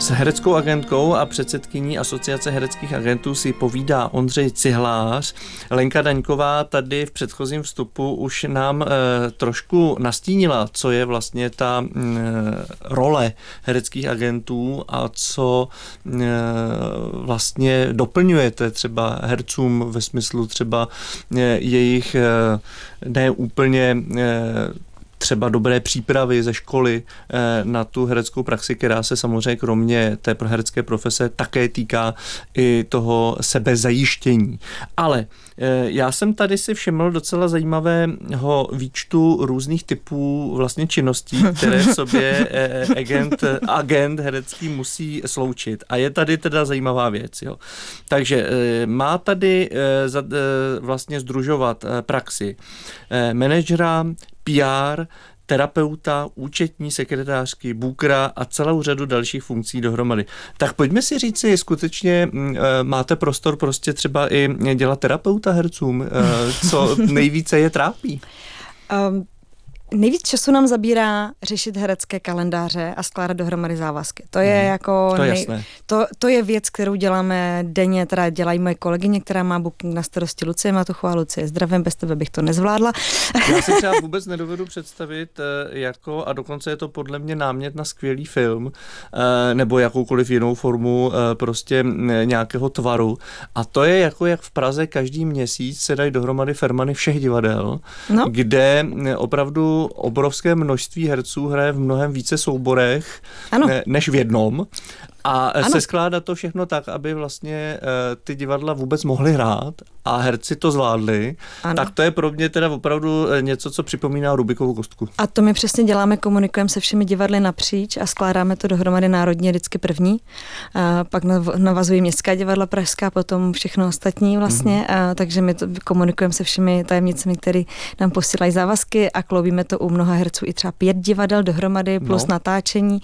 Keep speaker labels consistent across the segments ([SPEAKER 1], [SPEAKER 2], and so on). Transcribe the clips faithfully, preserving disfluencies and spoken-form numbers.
[SPEAKER 1] S hereckou agentkou a předsedkyní Asociace hereckých agentů si povídá Ondřej Cihlář. Lenka Daňková tady v předchozím vstupu už nám e, trošku nastínila, co je vlastně ta e, role hereckých agentů a co e, vlastně doplňujete třeba hercům ve smyslu třeba e, jejich e, ne úplně e, třeba dobré přípravy ze školy na tu hereckou praxi, která se samozřejmě kromě té herecké profese také týká i toho sebezajištění. Ale já jsem tady si všiml docela zajímavého výčtu různých typů vlastně činností, které v sobě agent, agent herecký musí sloučit. A je tady teda zajímavá věc. Jo. Takže má tady vlastně sdružovat praxi manažera, P R, terapeuta, účetní sekretářky, bookera a celou řadu dalších funkcí dohromady. Tak pojďme si říci, skutečně máte prostor prostě třeba i dělat terapeuta hercům, co nejvíce je trápí?
[SPEAKER 2] Um. Nejvíc času nám zabírá řešit herecké kalendáře a skládat dohromady závazky. To je hmm, jako...
[SPEAKER 1] To je
[SPEAKER 2] nej...
[SPEAKER 1] jasné.
[SPEAKER 2] To, to je věc, kterou děláme denně, teda dělají moje kolegyně, která má booking na starosti Lucie Matuchová. Lucie, zdravím, bez tebe bych to nezvládla.
[SPEAKER 1] Já si třeba vůbec nedovedu představit jako, a dokonce je to podle mě námět na skvělý film, nebo jakoukoliv jinou formu prostě nějakého tvaru. A to je jako, jak v Praze každý měsíc se dají dohromady fermany všech divadel, no. kde opravdu obrovské množství herců hraje v mnohem více souborech ne, než v jednom. A ano. se skládá to všechno tak, aby vlastně uh, ty divadla vůbec mohly hrát a herci to zvládli, ano. tak to je pro mě teda opravdu něco, co připomíná Rubikovou kostku.
[SPEAKER 2] A to my přesně děláme, komunikujeme se všemi divadly napříč a skládáme to dohromady národně vždycky první. A pak navazují městská divadla pražská, potom všechno ostatní vlastně, mm-hmm. a takže my to komunikujeme se všemi tajemnicemi, který nám posílají závazky a kloubíme to u mnoha herců i třeba pět divadel dohromady plus no. natáčení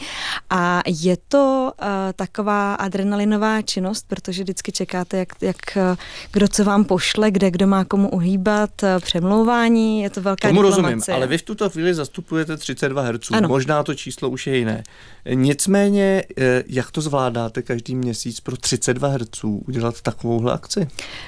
[SPEAKER 2] a je to uh, taková adrenalinová činnost, protože vždycky čekáte, jak, jak kdo co vám pošle, kde kdo má komu uhýbat, přemlouvání, je to velká
[SPEAKER 1] Tomu
[SPEAKER 2] diplomacie.
[SPEAKER 1] rozumím, ale vy v tuto chvíli zastupujete třicet dva herců,
[SPEAKER 2] ano.
[SPEAKER 1] možná to číslo už je jiné. Nicméně, jak to zvládáte každý měsíc pro třicet dva herců udělat takovouhle akci?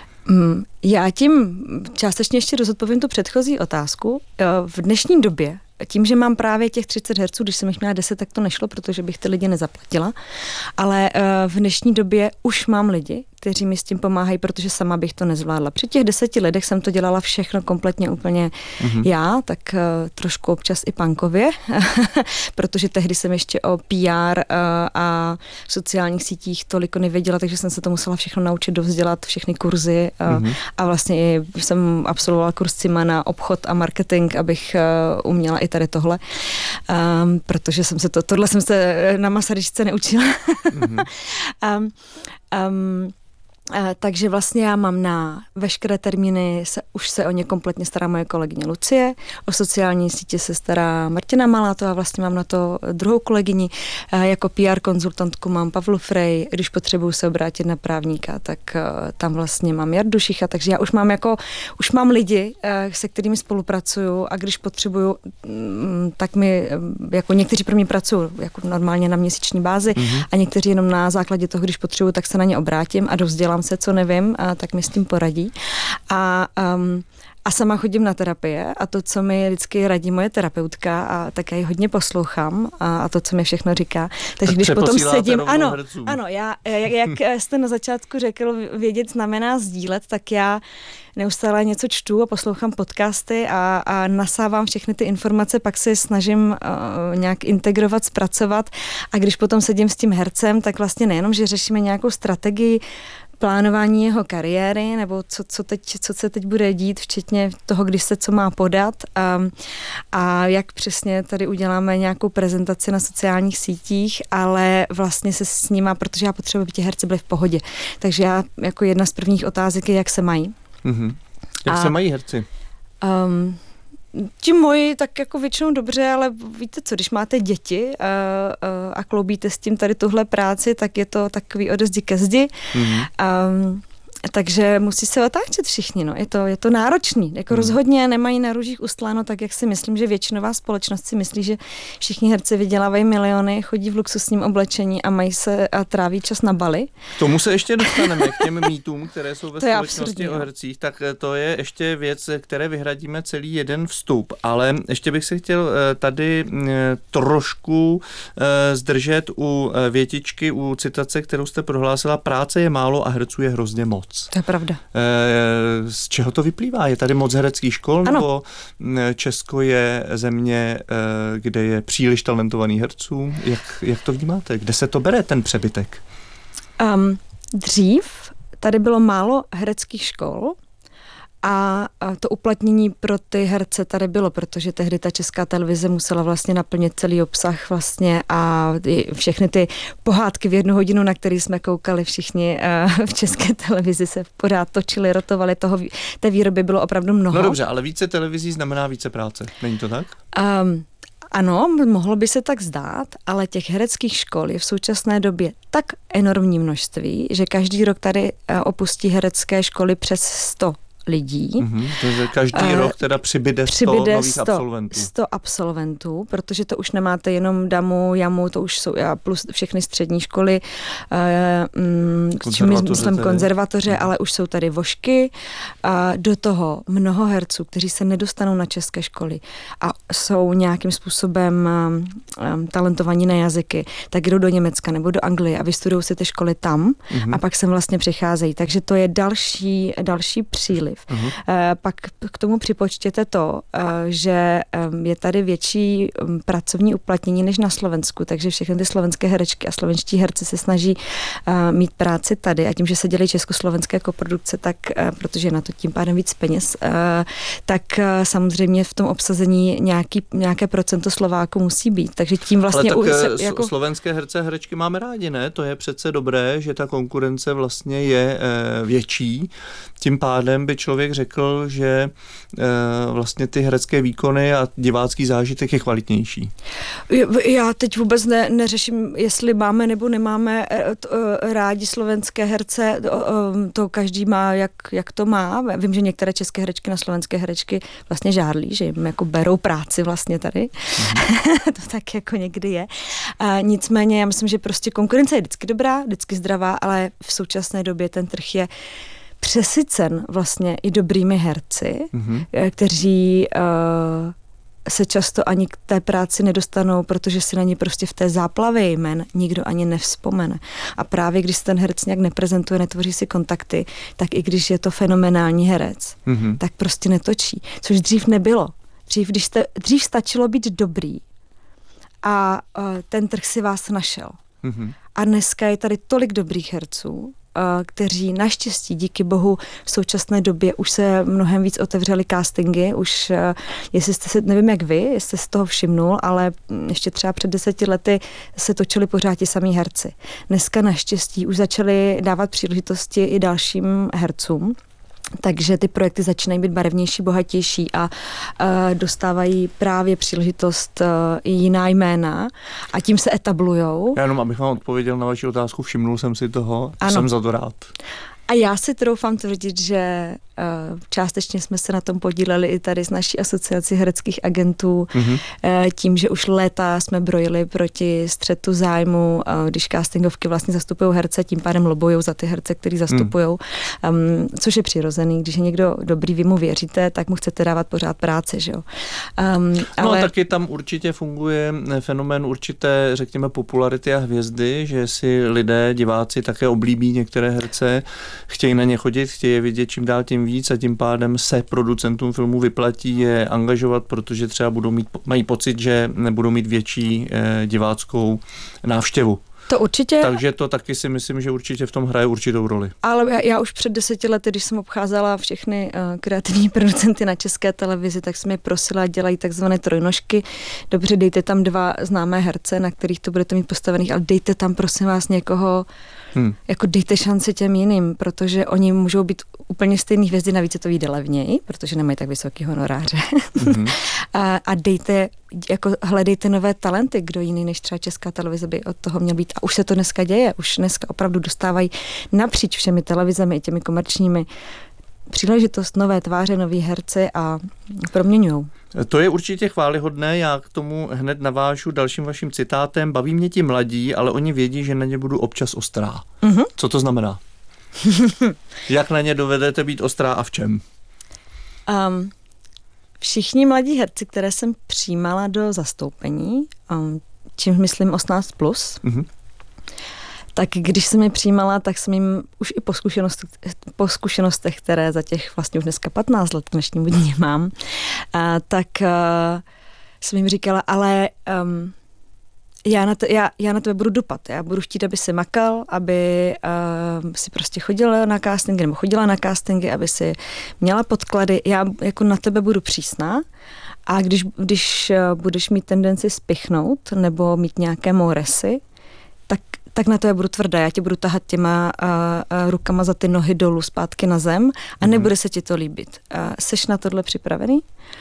[SPEAKER 2] Já tím částečně ještě dozodpovím tu předchozí otázku. V dnešní době tím, že mám právě těch třicet herců, když jsem jich měla deset, tak to nešlo, protože bych ty lidi nezaplatila. Ale v dnešní době už mám lidi, kteří mi s tím pomáhají, protože sama bych to nezvládla. Při těch deseti lidech jsem to dělala všechno kompletně úplně mm-hmm. já, tak uh, trošku občas i punkově, protože tehdy jsem ještě o P R uh, a sociálních sítích toliko nevěděla, takže jsem se to musela všechno naučit, dovzdělat všechny kurzy uh, mm-hmm. a vlastně i jsem absolvovala kurz CIMA na obchod a marketing, abych uh, uměla i tady tohle, um, protože jsem se to, tohle jsem se na Masaryčce neučila. mm-hmm. um, um, Uh, takže vlastně já mám na veškeré termíny, se, už se o ně kompletně stará moje kolegyně Lucie, o sociální sítě se stará Martina Malátová, vlastně mám na to druhou kolegyni, uh, jako P R konzultantku mám Pavlu Frej, když potřebuju se obrátit na právníka, tak uh, tam vlastně mám Jardu Šicha, takže já už mám jako, už mám lidi, uh, se kterými spolupracuju a když potřebuju, um, tak mi, um, jako někteří pro mě pracují jako normálně na měsíční bázi mm-hmm. a někteří jenom na základě toho, když potřebuju, tak se na ně obrátím a dovzdělám se, co nevím, a tak mi s tím poradí. A, um, a sama chodím na terapie a to, co mi vždycky radí moje terapeutka, a tak já ji hodně poslouchám a, a to, co mi všechno říká. Takže tak když potom sedím, ano, ano, já, jak, jak jste na začátku řekl, vědět znamená sdílet, tak já neustále něco čtu a poslouchám podcasty a, a nasávám všechny ty informace, pak se snažím uh, nějak integrovat, zpracovat a když potom sedím s tím hercem, tak vlastně nejenom, že řešíme nějakou strategii plánování jeho kariéry, nebo co, co, teď, co se teď bude dít, včetně toho, když se co má podat a, a jak přesně tady uděláme nějakou prezentaci na sociálních sítích, ale vlastně se s nima, protože já potřebuji, aby ti herci byli v pohodě. Takže já jako jedna z prvních otázek je, jak se mají.
[SPEAKER 1] Mm-hmm. Jak a, se mají herci?
[SPEAKER 2] Um, Ti moji tak jako většinou dobře, ale víte co, když máte děti a, a, a kloubíte s tím tady tuhle práci, tak je to takový ode zdi ke zdi. Mm-hmm. A, takže musí se otáčet všichni, no. Je to, je to náročný. Jako hmm. rozhodně nemají na růžích ustláno, tak jak si myslím, že většinová společnost si myslí, že všichni herci vydělávají miliony, chodí v luxusním oblečení a mají se a tráví čas na Bali.
[SPEAKER 1] K tomu se ještě dostaneme, k těm mýtům, které jsou ve to společnosti o hercích, tak to je ještě věc, které vyhradíme celý jeden vstup, ale ještě bych se chtěl tady trošku zdržet u větičky, u citace, kterou jste prohlásila, práce je málo a herců je hrozně moc.
[SPEAKER 2] To je pravda.
[SPEAKER 1] Z čeho to vyplývá? Je tady moc hereckých škol, ano. nebo Česko je země, kde je příliš talentovaných herců? Jak, jak to vnímáte? Kde se to bere, ten přebytek?
[SPEAKER 2] Um, dřív tady bylo málo hereckých škol, a to uplatnění pro ty herce tady bylo, protože tehdy ta Česká televize musela vlastně naplnit celý obsah vlastně a všechny ty pohádky v jednu hodinu, na který jsme koukali všichni v České televizi, se pořád točili, rotovali, toho, té výroby bylo opravdu mnoho.
[SPEAKER 1] No dobře, ale více televizí znamená více práce, není to tak?
[SPEAKER 2] Um, Ano, mohlo by se tak zdát, ale těch hereckých škol je v současné době tak enormní množství, že každý rok tady opustí herecké školy přes sto lidí.
[SPEAKER 1] Mm-hmm. Takže každý uh, rok teda přibyde sto přibyde nových sto, absolventů.
[SPEAKER 2] sto absolventů, protože to už nemáte jenom damu, jamu, to už jsou plus všechny střední školy, uh, čím myslím konzervatoře, ale už jsou tady vošky. Uh, do toho mnoho herců, kteří se nedostanou na české školy a jsou nějakým způsobem um, talentovaní na jazyky, tak jdou do Německa nebo do Anglie a vystudují si ty školy tam mm-hmm. a pak sem vlastně přicházejí. Takže to je další, další příliv. Uh-huh. Pak k tomu připočtěte to, že je tady větší pracovní uplatnění než na Slovensku, takže všechny ty slovenské herečky a slovenští herci se snaží mít práci tady a tím, že se dělají československé koprodukce, tak protože je na to tím pádem víc peněz, tak samozřejmě v tom obsazení nějaký, nějaké procento Slováků musí být, takže tím vlastně...
[SPEAKER 1] Ale tak
[SPEAKER 2] se, jako...
[SPEAKER 1] slovenské herce a herečky máme rádi, ne? To je přece dobré, že ta konkurence vlastně je větší, tím pádem by člověk řekl, že e, vlastně ty herecké výkony a divácký zážitek je kvalitnější.
[SPEAKER 2] Já teď vůbec ne, neřeším, jestli máme nebo nemáme to, rádi slovenské herce, to, to každý má, jak, jak to má. Vím, že některé české herečky na slovenské herečky vlastně žárlí, že jim jako berou práci vlastně tady. Mm-hmm. To tak jako někdy je. A nicméně já myslím, že prostě konkurence je vždycky dobrá, vždycky zdravá, ale v současné době ten trh je přesycen vlastně i dobrými herci, mm-hmm. kteří uh, se často ani k té práci nedostanou, protože si na ně prostě v té záplavě jmen nikdo ani nevzpomene. A právě když se ten herec nějak neprezentuje, netvoří si kontakty, tak i když je to fenomenální herec, mm-hmm. tak prostě netočí. Což dřív nebylo. Dřív, když jste, dřív stačilo být dobrý a uh, ten trh si vás našel. Mm-hmm. A dneska je tady tolik dobrých herců, kteří naštěstí díky bohu v současné době už se mnohem víc otevřeli castingy, už jestli jste se, nevím jak vy, jestli jste toho všimnul, ale ještě třeba před deseti lety se točili pořád ti samí herci. Dneska naštěstí už začali dávat příležitosti i dalším hercům. Takže ty projekty začínají být barevnější, bohatější a uh, dostávají právě příležitost uh, i jiná jména a tím se etablujou.
[SPEAKER 1] Já jenom, abych vám odpověděl na vaši otázku, všimnul jsem si toho, ano. Jsem za to rád.
[SPEAKER 2] A já si troufám tvrdit, že uh, částečně jsme se na tom podíleli i tady s naší asociací hereckých agentů, mm-hmm. uh, tím, že už léta jsme brojili proti střetu zájmu, uh, když castingovky vlastně zastupují herce, tím pádem lobujou za ty herce, který zastupují, mm. um, což je přirozený. Když je někdo dobrý, vy mu věříte, tak mu chcete dávat pořád práci, že jo. Um,
[SPEAKER 1] no
[SPEAKER 2] ale...
[SPEAKER 1] taky tam určitě funguje fenomén určité, řekněme, popularity a hvězdy, že si lidé, diváci také oblíbí některé herce, chtějí na ně chodit, chtějí je vidět čím dál tím víc a tím pádem se producentům filmu vyplatí je angažovat, protože třeba budou mít, mají pocit, že nebudou mít větší eh, diváckou návštěvu.
[SPEAKER 2] To určitě.
[SPEAKER 1] Takže to taky si myslím, že určitě v tom hraje určitou roli.
[SPEAKER 2] Ale já, já už před deseti lety, když jsem obcházela všechny uh, kreativní producenty na České televizi, tak jsem je prosila, dělají takzvané trojnožky. Dobře, dejte tam dva známé herce, na kterých to budete mít postavených, ale dejte tam prosím vás někoho, Hmm. jako dejte šanci těm jiným, protože oni můžou být úplně stejný hvězdy, navíc to vyjde levněji, protože nemají tak vysoký honoráře. Hmm. a, a dejte jako hledejte nové talenty, kdo jiný než třeba Česká televize by od toho měl být. A už se to dneska děje, už dneska opravdu dostávají napříč všemi televizemi i těmi komerčními příležitost, nové tváře, noví herci a proměňujou.
[SPEAKER 1] To je určitě chvályhodné, já k tomu hned navážu dalším vaším citátem. Baví mě ti mladí, ale oni vědí, že na ně budu občas ostrá. Mm-hmm. Co to znamená? Jak na ně dovedete být ostrá a v čem? Um,
[SPEAKER 2] všichni mladí herci, které jsem přijímala do zastoupení, um, čím myslím osmnáct plus, mm-hmm. tak když jsem je přijímala, tak jsem jim už i po zkušenostech, po zkušenostech které za těch vlastně už dneska patnáct let v dnešním dní mám, a, tak uh, jsem jim říkala, ale um, já, na to, já, já na tebe budu dupat. Já budu chtít, aby si makal, aby uh, si prostě chodila na castingy, nebo chodila na castingy, aby si měla podklady. Já jako na tebe budu přísná a když, když uh, budeš mít tendenci spichnout nebo mít nějaké moresy, tak tak na to já budu tvrdá, já tě budu tahat těma a, a, rukama za ty nohy dolů, zpátky na zem a nebude se ti to líbit. A seš na tohle připravený?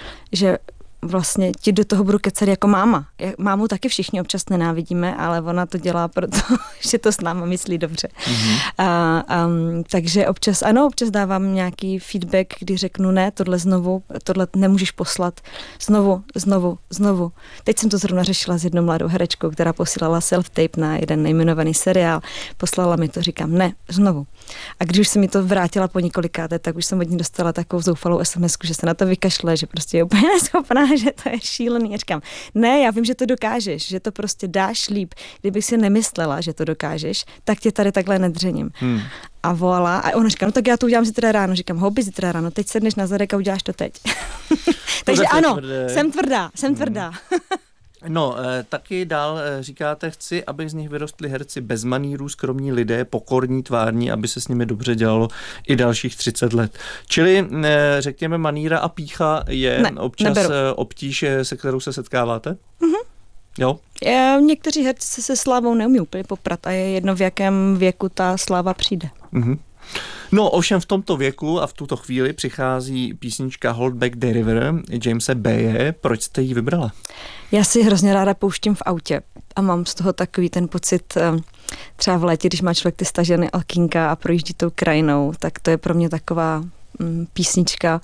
[SPEAKER 2] Že vlastně ti do toho budu kecat jako máma. Mámu taky všichni občas nenávidíme, ale ona to dělá, protože to s náma myslí dobře. Mm-hmm. A, a, takže občas, ano, občas dávám nějaký feedback, kdy řeknu ne, tohle znovu, tohle nemůžeš poslat. Znovu, znovu, znovu. Teď jsem to zrovna řešila s jednou mladou herečkou, která posílala self-tape na jeden nejmenovaný seriál. Poslala mi to, říkám ne, znovu. A když už jsem mi to vrátila po několikáté, tak už jsem od ní dostala takovou zoufalou es em esku, že se na to vykašle, že prostě je úplně neschopná, že to je šílený. A říkám, ne, já vím, že to dokážeš, že to prostě dáš líp. Kdybych si nemyslela, že to dokážeš, tak tě tady takhle nedřením. Hmm. A volala a ona říká, no tak já to udělám zítra ráno. Říkám, hobby zítra ráno, teď sedneš na zadek a uděláš to teď. Takže ano, tvrdé. jsem tvrdá, jsem tvrdá.
[SPEAKER 1] No, eh, taky dál eh, říkáte, chci, aby z nich vyrostli herci bez manýrů, skromní lidé, pokorní, tvární, aby se s nimi dobře dělalo i dalších třicet let. Čili, eh, řekněme, maníra a pýcha je ne, občas eh, obtíž, se kterou se setkáváte? Mhm. Jo?
[SPEAKER 2] Je, někteří herci se se slávou neumí úplně poprat a je jedno, v jakém věku ta sláva přijde. Mhm.
[SPEAKER 1] No ovšem v tomto věku a v tuto chvíli přichází písnička Hold Back the River Jamese Baye. Proč jste ji vybrala?
[SPEAKER 2] Já si hrozně ráda pouštím v autě a mám z toho takový ten pocit, třeba v létě, když má člověk ty stažené okýnka a projíždí tou krajinou, tak to je pro mě taková písnička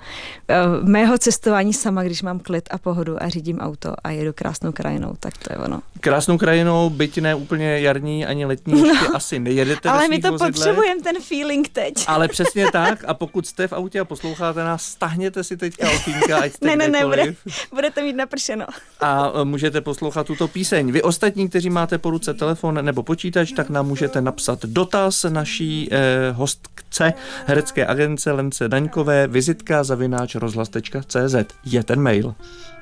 [SPEAKER 2] mého cestování sama, když mám klid a pohodu a řídím auto a jedu krásnou krajinou, tak to je ono.
[SPEAKER 1] Krásnou krajinou, byť ne úplně jarní ani letní, ještě no, asi nejedete
[SPEAKER 2] ale
[SPEAKER 1] ve svých
[SPEAKER 2] my to
[SPEAKER 1] vozidlech.
[SPEAKER 2] Potřebujeme ten feeling teď.
[SPEAKER 1] Ale přesně tak a pokud jste v autě a posloucháte nás, stáhněte si teďka okýnka, ať jste
[SPEAKER 2] ne, ne, ne, bude,
[SPEAKER 1] kdekoliv.
[SPEAKER 2] budete mít napršeno.
[SPEAKER 1] A můžete poslouchat tuto píseň. Vy ostatní, kteří máte po ruce telefon nebo počítač, tak nám můžete napsat dotaz naší eh, hostce herecké agence Lence Daňkové, vizitka zavináč rozhlas tečka cé zet je ten mail.